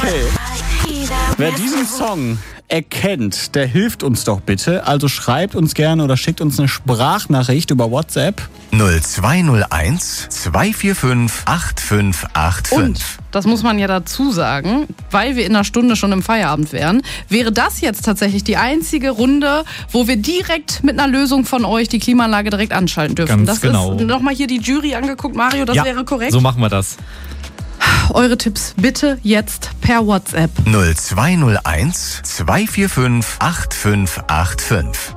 Okay. Wer diesen Song erkennt, der hilft uns doch bitte. Also schreibt uns gerne oder schickt uns eine Sprachnachricht über WhatsApp. 0201 245 8585. Und, das muss man ja dazu sagen, weil wir in einer Stunde schon im Feierabend wären, wäre das jetzt tatsächlich die einzige Runde, wo wir direkt mit einer Lösung von euch die Klimaanlage direkt anschalten dürfen. Ganz genau. Ist nochmal hier die Jury angeguckt, Mario, das wäre korrekt? So machen wir das. Eure Tipps bitte jetzt per WhatsApp. 0201 245 8585.